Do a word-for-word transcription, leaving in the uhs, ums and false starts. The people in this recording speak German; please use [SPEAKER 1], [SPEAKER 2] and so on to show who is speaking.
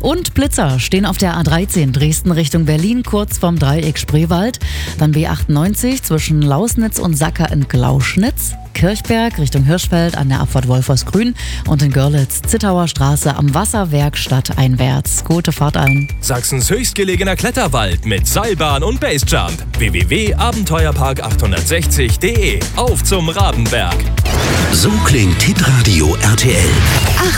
[SPEAKER 1] Und Blitzer stehen auf der A dreizehn Dresden Richtung Berlin, kurz vorm Dreieck Spreewald. Dann B achtundneunzig zwischen Lausnitz und Sacker in Glauschnitz. Kirchberg Richtung Hirschfeld an der Abfahrt Wolfersgrün und in Görlitz Zittauer Straße am Wasserwerk stadteinwärts. Gute Fahrt allen.
[SPEAKER 2] Sachsens höchstgelegener Kletterwald mit Seilbahn und Basejump. w w w punkt abenteuerpark achthundertsechzig punkt de. Auf zum Rabenberg.
[SPEAKER 3] So klingt Hitradio R T L.